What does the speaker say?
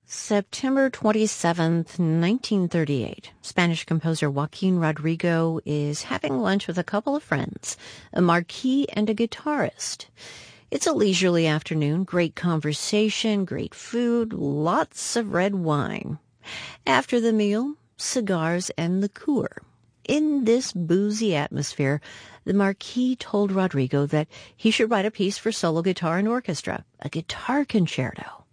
September 27th, 1938. Spanish composer Joaquin Rodrigo is having lunch with a couple of friends, a marquis and a guitarist. It's a leisurely afternoon, great conversation, great food, lots of red wine. After the meal, cigars and liqueur. In this boozy atmosphere, the Marquis told Rodrigo that he should write a piece for solo guitar and orchestra, a guitar concerto.